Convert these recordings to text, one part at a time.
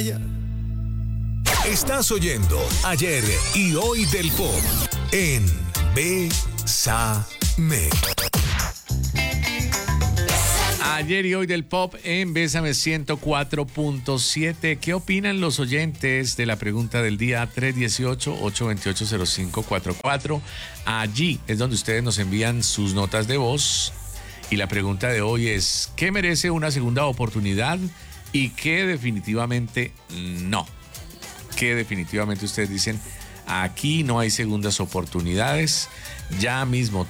Estás oyendo Ayer y Hoy del Pop en Bésame. Ayer y Hoy del Pop en Bésame 104.7. ¿Qué opinan los oyentes de la pregunta del día? 318-828-0544. Allí es donde ustedes nos envían sus notas de voz. Y la pregunta de hoy es: ¿qué merece una segunda oportunidad y qué definitivamente no? ¿Qué definitivamente ustedes dicen? Aquí no hay segundas oportunidades. Ya mismo,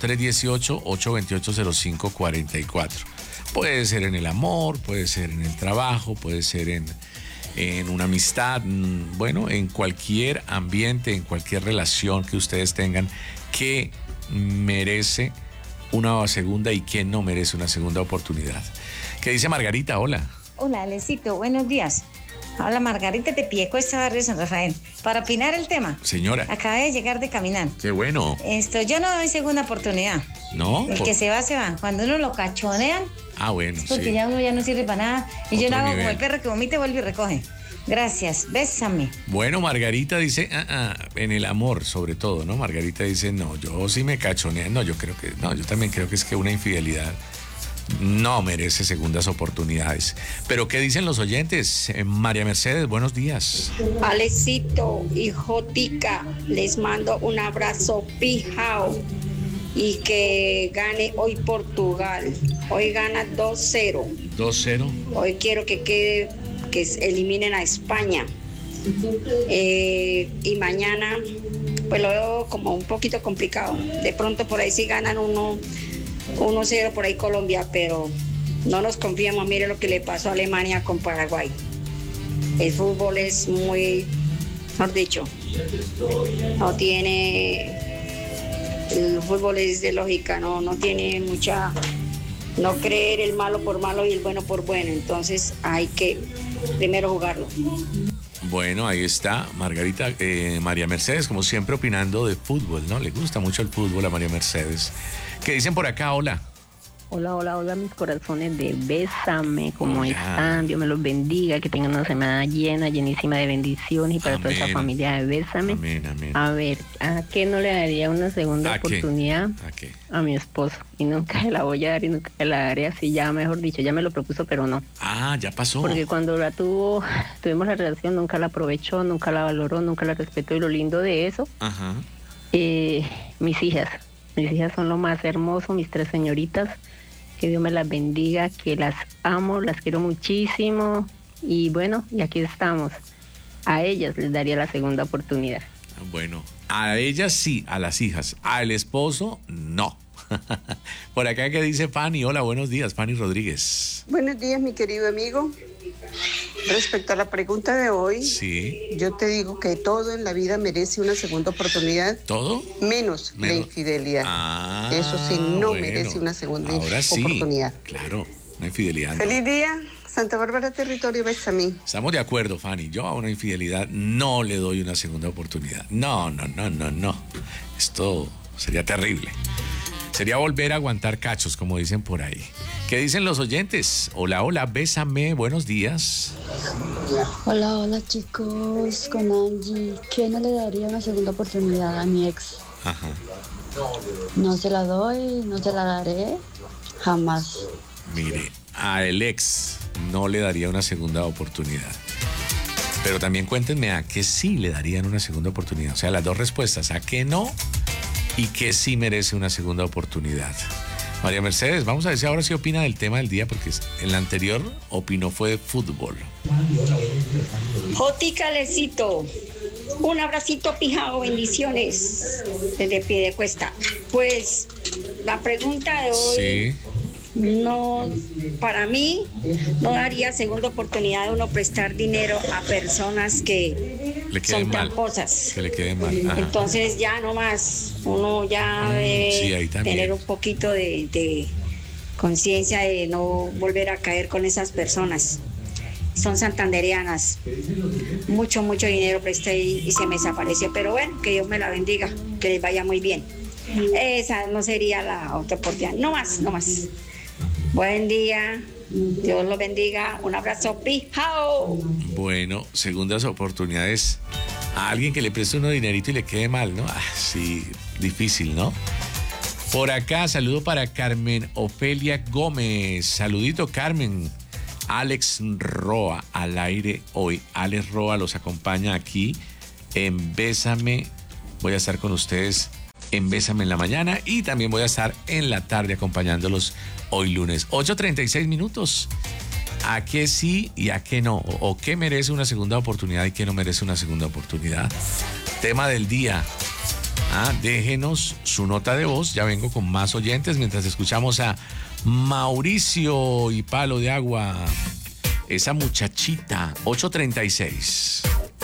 318-828-0544. Puede ser en el amor, puede ser en el trabajo, puede ser en una amistad, bueno, en cualquier ambiente, en cualquier relación que ustedes tengan, que merece una segunda y que no merece una segunda oportunidad. ¿Qué dice Margarita? Hola. Hola, Alecito, buenos días. Habla Margarita de Piedecuesta, barrio San Rafael. Para opinar el tema. Señora. Acabé de llegar de caminar. Qué bueno. Yo no doy segunda oportunidad. ¿No? El que se va, se va. Cuando uno lo cachonean, bueno, es porque sí. ya uno ya no sirve para nada. Y Otro yo no hago nivel. como el perro que vomita y vuelve y recoge. Gracias, bésame. Bueno, Margarita dice, en el amor sobre todo, ¿no? Margarita dice, no, yo sí me cachoneo. No, yo también creo que es que una infidelidad no merece segundas oportunidades. Pero ¿qué dicen los oyentes? María Mercedes, buenos días. Alecito y Jotica, les mando un abrazo pijao y que gane hoy Portugal. Hoy gana 2-0. 2-0. Hoy quiero que eliminen a España. Y mañana pues lo veo como un poquito complicado. De pronto por ahí sí ganan 1-0 por ahí Colombia, pero no nos confiamos. Mire lo que le pasó a Alemania con Paraguay. El fútbol es muy, mejor dicho, no tiene, el fútbol es de lógica, no tiene mucha, no creer el malo por malo y el bueno por bueno. Entonces hay que primero jugarlo. Bueno, ahí está Margarita, María Mercedes, como siempre, opinando de fútbol, ¿no? Le gusta mucho el fútbol a María Mercedes. ¿Qué dicen por acá? Hola. Hola, mis corazones de Bésame, ¿cómo Hola. están? Dios me los bendiga, que tengan una semana llenísima de bendiciones y para Amén. toda esa familia de Bésame. Amén, amén. A ver, ¿a qué no le daría una segunda ¿A qué? oportunidad? ¿A qué? A mi esposo. Y nunca se la voy a dar y nunca se la daré así, ya mejor dicho, ya me lo propuso, pero no. Ya pasó. Porque cuando tuvimos la relación, nunca la aprovechó, nunca la valoró, nunca la respetó. Y lo lindo de eso, Ajá. mis hijas son lo más hermoso, mis 3 señoritas. Que Dios me las bendiga, que las amo, las quiero muchísimo. Y bueno, y aquí estamos. A ellas les daría la segunda oportunidad. Bueno, a ellas sí, a las hijas. Al esposo, no. Por acá, ¿qué dice Fanny? Hola, buenos días, Fanny Rodríguez. Buenos días, mi querido amigo. Respecto a la pregunta de hoy, Sí. yo te digo que todo en la vida merece una segunda oportunidad. ¿Todo? Menos la infidelidad. Eso sí, no bueno. merece una segunda Ahora sí, oportunidad. claro, una infidelidad. No. Feliz día, Santa Bárbara Territorio, Bésame. Estamos de acuerdo, Fanny. Yo a una infidelidad no le doy una segunda oportunidad. No. Esto sería terrible. Sería volver a aguantar cachos, como dicen por ahí. ¿Qué dicen los oyentes? Hola, Bésame, buenos días. Hola chicos, con Angie. ¿Qué no le daría una segunda oportunidad a mi ex? Ajá. No se la doy, no se la daré, jamás. Mire, a el ex no le daría una segunda oportunidad. Pero también cuéntenme a qué sí le darían una segunda oportunidad. O sea, las dos respuestas, a qué no y qué sí merece una segunda oportunidad. María Mercedes, vamos a ver si ahora sí opina del tema del día, porque en la anterior opinó fue de fútbol. Jotica, Alecito, un abracito pijao, bendiciones desde Piedecuesta. Pues la pregunta de hoy, Sí. no, para mí no daría segunda oportunidad de uno prestar dinero a personas que Le quede son mal. tramposas. Que le quede mal. Ajá. Entonces ya no más, uno ya sí, ahí debe también. tener un poquito de conciencia de no volver a caer con esas personas. Son santandereanas. Mucho dinero presté y se me desapareció. Pero bueno, que Dios me la bendiga, que les vaya muy bien. Esa no sería la otra oportunidad. No más. Buen día, Dios los bendiga. Un abrazo, pijao. Bueno, segundas oportunidades a alguien que le preste uno dinerito y le quede mal, ¿no? Sí, difícil, ¿no? Por acá, saludo para Carmen Ofelia Gómez. Saludito, Carmen. Alex Roa al aire hoy. Alex Roa los acompaña aquí en Bésame. Voy a estar con ustedes en Bésame en la mañana y también voy a estar en la tarde acompañándolos hoy lunes. 8:36 minutos. ¿A qué sí y a qué no? ¿O qué merece una segunda oportunidad y qué no merece una segunda oportunidad? Tema del día. Déjenos su nota de voz. Ya vengo con más oyentes mientras escuchamos a Mauricio y Palo de Agua. Esa muchachita. 8:36.